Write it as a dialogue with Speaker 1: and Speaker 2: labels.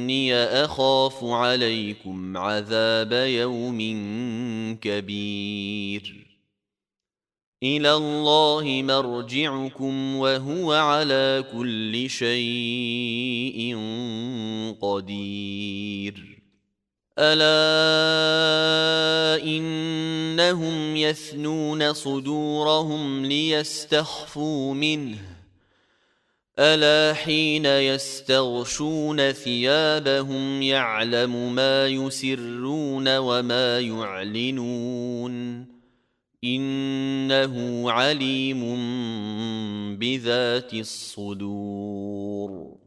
Speaker 1: إني أخاف عليكم عذاب يوم كبير إلى الله مرجعكم وهو على كل شيء قدير ألا إنهم يثنون صدورهم ليستخفوا منه ألا حين يستغشون ثيابهم يعلم ما يسرون وما يعلنون إنه عليم بذات الصدور